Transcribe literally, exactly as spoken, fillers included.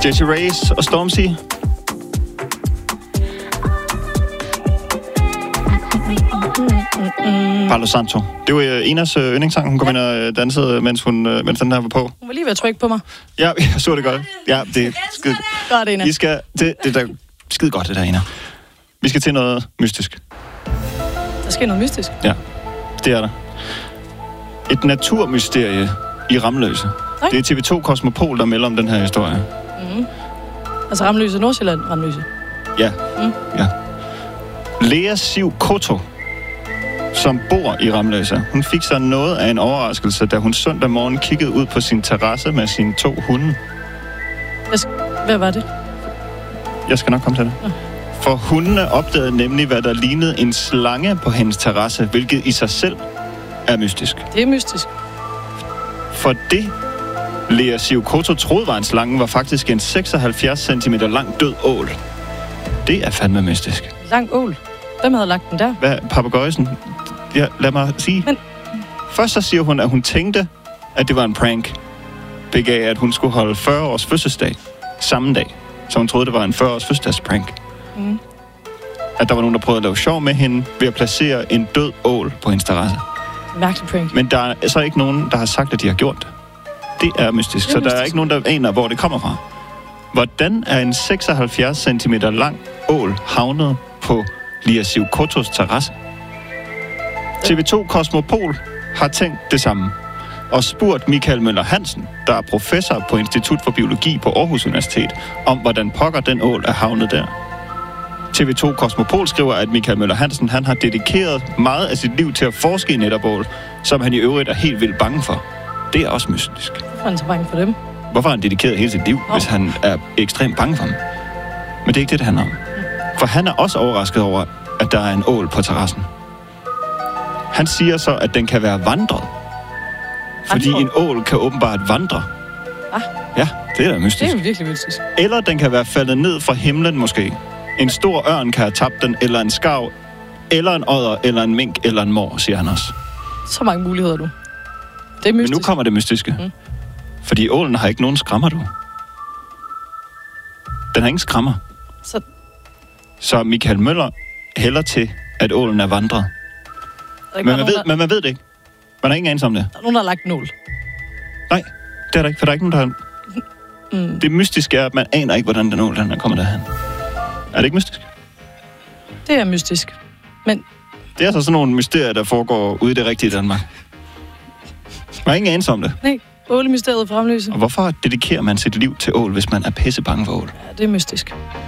Jessie Reyes og Stormzy. Mm. Palo Santo. Det var Inas yndlingssang. Hun kom ind og dansede, mens, hun, mens den her var på. Hun var lige ved at trykke på mig. Ja, jeg så det godt. Ja, det er skide godt, Ina. Vi skal, det, det er skide godt, det der, Ina. Vi skal til noget mystisk. Der sker noget mystisk? Ja, det er der. Et naturmysterie i Ramløse. Okay. Det er T V to Kosmopol, der melder om den her historie. Mm. Altså Ramløse, Nordsjælland, Ramløse. Ja, mm. ja. Lea Siv Koto, som bor i Ramløse, hun fik sig noget af en overraskelse, da hun søndag morgen kiggede ud på sin terrasse med sine to hunde. Hvad var det? Jeg skal nok komme til det. Ja. For hundene opdagede nemlig, hvad der lignede en slange på hendes terrasse, hvilket i sig selv er mystisk. Det er mystisk. For det, Lea Siv Koto troede var en slange, var faktisk en seksoghalvfjerds centimeter lang død ål. Det er fandme mystisk. Lang ål? Hvem havde lagt den der? Hvad, papegøjsen? Ja, lad mig sige. Men... Først så siger hun, at hun tænkte, at det var en prank. Begaf, at hun skulle holde fyrre års fødselsdag samme dag. Så hun troede, det var en fyrre års fødselsdagsprank. Mm. At der var nogen, der prøvede at lave sjov med hende ved at placere en død ål på hendes terrasse. Mærkelig prank. Men der er så ikke nogen, der har sagt, at de har gjort det. Det er mystisk, det er så mystisk. Der er ikke nogen, der aner, hvor det kommer fra. Hvordan er en seksoghalvfjerds centimeter lang ål havnet på Lea Siv Kotos terrasse? T V to Kosmopol har tænkt det samme og spurgt Michael Møller Hansen, der er professor på Institut for Biologi på Aarhus Universitet, om hvordan pokker den ål er havnet der. T V to Kosmopol skriver, at Michael Møller Hansen han har dedikeret meget af sit liv til at forske i netop ål, som han i øvrigt er helt vildt bange for. Det er også mystisk. Hvorfor er han så bange for dem? Hvorfor har han dedikeret hele sit liv, oh. hvis han er ekstremt bange for dem? Men det er ikke det, det handler om. For han er også overrasket over, at der er en ål på terrassen. Han siger så, at den kan være vandret. Fordi en ål kan åbenbart vandre. Ah. Ja, det er da mystisk. Det er virkelig mystisk. Eller den kan være faldet ned fra himlen måske. En stor ørn kan have tabt den, eller en skarv, eller en odder, eller en mink, eller en mor, siger han også. Så mange muligheder, du. Det er mystisk. Men nu kommer det mystiske. Mm. Fordi ålen har ikke nogen skrammer, du. Den har ingen skrammer. Så... Så Michael Møller hælder til, at ålen er vandret. Er men, man nogen, ved, der... men man ved det ikke. Man har ingen anelse om det. Der er nogen, der har lagt en ål. Nej, det er der ikke, for der er ikke nogen, der har... Mm. Det mystiske er, at man aner ikke, hvordan den ål den er kommet derhen. Er det ikke mystisk? Det er mystisk. Men... Det er altså sådan nogle mysterier, der foregår ude i det rigtige Danmark. Man har ingen anelse om det. Nej, ålemysteriet fra Ramløse. Og hvorfor dedikerer man sit liv til ål, hvis man er pisse bange for ål? Ja, det er mystisk.